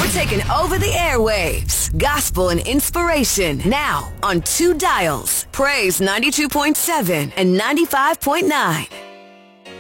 We're taking over the airwaves. Gospel and inspiration now on two dials. Praise 92.7 and 95.9.